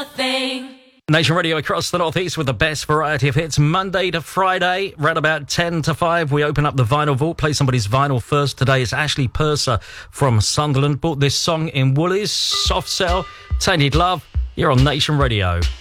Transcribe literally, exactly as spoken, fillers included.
Thing. Nation Radio across the Northeast with the best variety of hits. Monday to Friday, right about ten to five, we open up the vinyl vault, play somebody's vinyl first. Today it's Ashley Purser from Sunderland. Bought this song in Woolies, Soft Cell, Tainted Love. You're on Nation Radio.